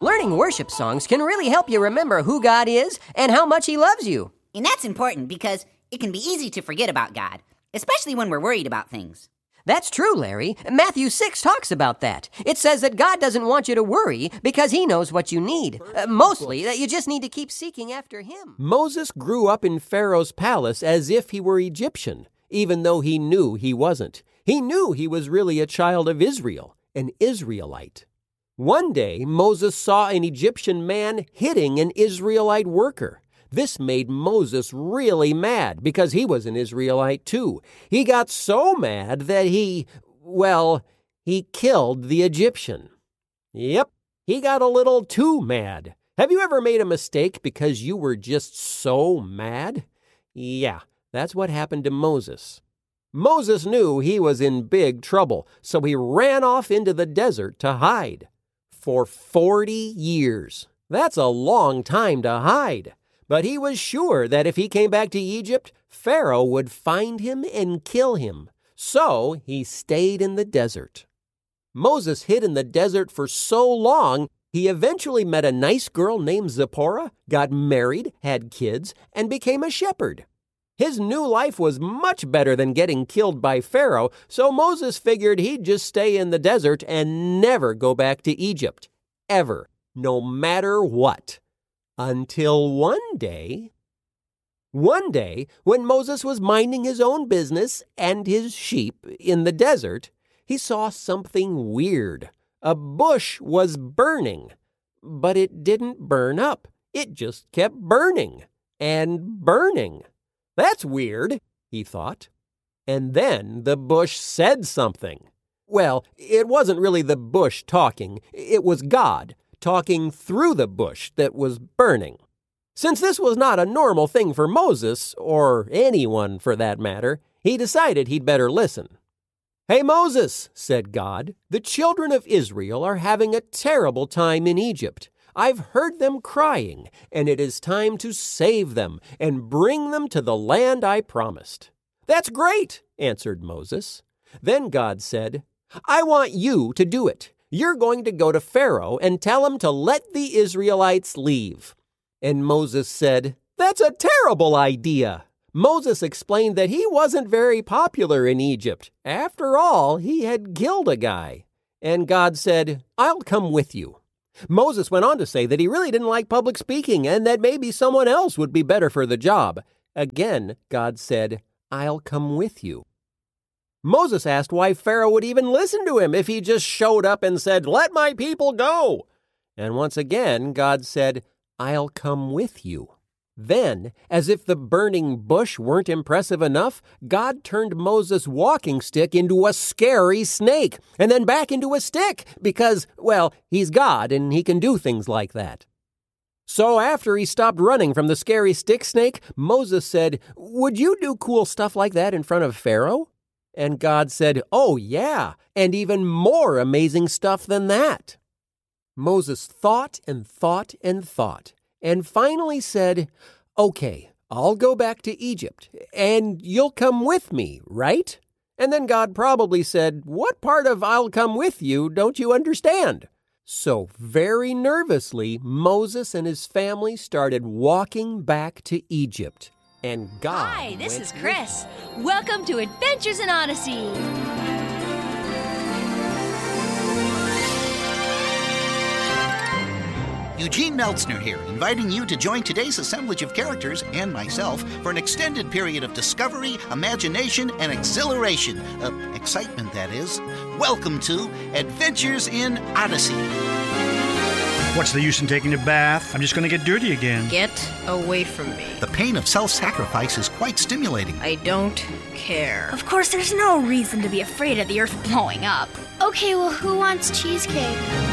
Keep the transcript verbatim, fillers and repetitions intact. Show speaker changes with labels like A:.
A: Learning worship songs can really help you remember who God is and how much He loves you.
B: And that's important because it can be easy to forget about God, especially when we're worried about things.
A: That's true, Larry. Matthew six talks about that. It says that God doesn't want you to worry because He knows what you need. Uh, mostly that you just need to keep seeking after Him.
C: Moses grew up in Pharaoh's palace as if he were Egyptian, even though he knew he wasn't. He knew he was really a child of Israel, an Israelite. One day, Moses saw an Egyptian man hitting an Israelite worker. This made Moses really mad because he was an Israelite too. He got so mad that he, well, he killed the Egyptian. Yep, he got a little too mad. Have you ever made a mistake because you were just so mad? Yeah, that's what happened to Moses. Moses knew he was in big trouble, so he ran off into the desert to hide. For forty years. That's a long time to hide. But he was sure that if he came back to Egypt, Pharaoh would find him and kill him. So he stayed in the desert. Moses hid in the desert for so long, he eventually met a nice girl named Zipporah, got married, had kids, and became a shepherd. His new life was much better than getting killed by Pharaoh, so Moses figured he'd just stay in the desert and never go back to Egypt. Ever. No matter what. Until one day, one day, when Moses was minding his own business and his sheep in the desert, he saw something weird. A bush was burning, but it didn't burn up. It just kept burning and burning. That's weird, he thought. And then the bush said something. Well, it wasn't really the bush talking. It was God talking through the bush that was burning. Since this was not a normal thing for Moses, or anyone for that matter, he decided he'd better listen. "Hey, Moses," said God, "the children of Israel are having a terrible time in Egypt. I've heard them crying, and it is time to save them and bring them to the land I promised." "That's great," answered Moses. Then God said, "I want you to do it. You're going to go to Pharaoh and tell him to let the Israelites leave." And Moses said, "That's a terrible idea." Moses explained that he wasn't very popular in Egypt. After all, he had killed a guy. And God said, "I'll come with you." Moses went on to say that he really didn't like public speaking and that maybe someone else would be better for the job. Again, God said, "I'll come with you." Moses asked why Pharaoh would even listen to him if he just showed up and said, "Let my people go." And once again, God said, "I'll come with you." Then, as if the burning bush weren't impressive enough, God turned Moses' walking stick into a scary snake, and then back into a stick, because, well, he's God and he can do things like that. So after he stopped running from the scary stick snake, Moses said, "Would you do cool stuff like that in front of Pharaoh?" And God said, "Oh yeah, and even more amazing stuff than that." Moses thought and thought and thought, and finally said, "Okay, I'll go back to Egypt, and you'll come with me, right?" And then God probably said, "What part of 'I'll come with you' don't you understand?" So very nervously, Moses and his family started walking back to Egypt. And God
D: Hi, this is Chris. Welcome to Adventures in Odyssey.
E: Eugene Meltzner here, inviting you to join today's assemblage of characters and myself for an extended period of discovery, imagination, and exhilaration. Uh, excitement, that is. Welcome to Adventures in Odyssey.
F: What's the use in taking a bath? I'm just going to get dirty again.
G: Get away from me.
E: The pain of self-sacrifice is quite stimulating.
G: I don't care.
H: Of course, there's no reason to be afraid of the earth blowing up.
I: Okay, well, who wants cheesecake?